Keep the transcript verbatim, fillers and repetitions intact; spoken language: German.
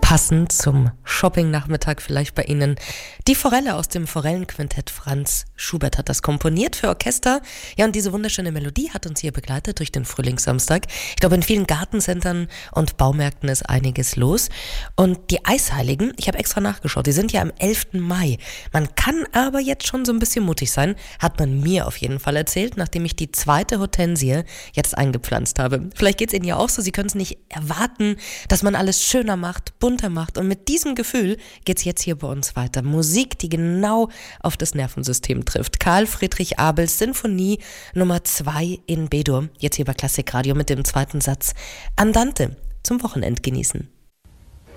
Passend zum Shopping-Nachmittag vielleicht bei Ihnen. Die Forelle aus dem Forellenquintett. Franz Schubert hat das komponiert für Orchester. Ja, und diese wunderschöne Melodie hat uns hier begleitet durch den Frühlingssamstag. Ich glaube, in vielen Gartencentern und Baumärkten ist einiges los. Und die Eisheiligen, ich habe extra nachgeschaut, die sind ja am elften Mai. Man kann aber jetzt schon so ein bisschen mutig sein, hat man mir auf jeden Fall erzählt, nachdem ich die zweite Hortensie jetzt eingepflanzt habe. Vielleicht geht es Ihnen ja auch so, Sie können es nicht erwarten, dass man alles schöner macht, bunter macht. Und mit diesem Gefühl geht's jetzt hier bei uns weiter. Musik, die genau auf das Nervensystem trifft. Karl Friedrich Abels Sinfonie Nummer zwei in B-Dur. Jetzt hier bei Klassikradio mit dem zweiten Satz Andante zum Wochenend genießen.